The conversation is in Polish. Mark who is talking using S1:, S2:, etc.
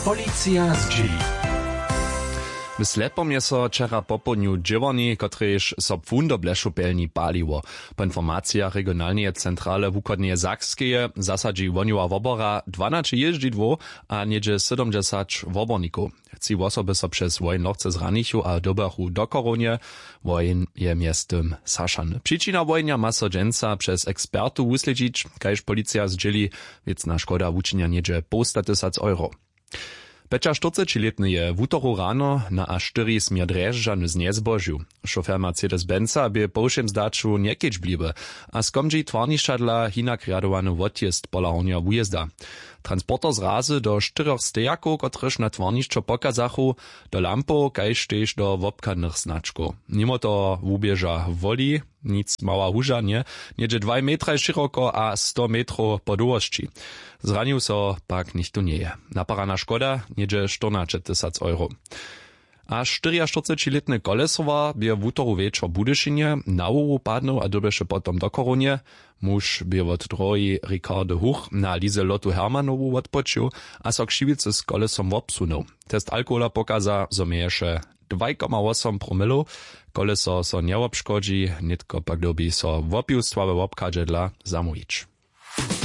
S1: Policja z G.
S2: W Slepom je so wczera popodniu dźěwoni, kotrež so pfun do blešopelni paliło. Po informacijach regionalnej centrale wukodneje Sakskeje zasadzi woniła wobora 12 jeździdło a niedzie 70 woborników. Ci osoby so przez wojn lochce zranichu a dobachu do koronie, wojn je miestem sašan. Przyczyna wojnia ma so dżęca przez ekspertu wysledzić, kajż policja zdzieli, wiecna szkoda wuczynia niedzie po 100 000 euro. 45-letny je w utoru rano na A4 smier Drježdžany z Nezbožiu. Šofer Mercedes-Benza by po všem zdaču niekieć bliby, a skomdži tvarnišadla hinak riadowany odjezd pola honja wujezda. Transporter zrazy do 4 stejaków, kotrež na tvarniščo pokazachu, do lampov, kajž tež do wobkadnych znaczków. Mimo to wubieża woli, nic mała huža, niedzie 2 metra široko a 100 metrów po długości. Zranił so pak nichtu nie je. Naparana szkoda, niedzie 14 000 euro. A 44-letny Kolesowa by w utoru wieczor Budyszynie na łowu padnął a dobysze potom do koronie. Muž by od drogi Ricardo Huch na Lize Lotu Hermanowu odpoczył, a so kšiwicy z kolesom obsunął. Test alkohola pokaza, zo mieješe 2,8 promilo. Koleso so nie obszkodzi, nitko pak dobi so w opiustwa w obkadze dla zamujić.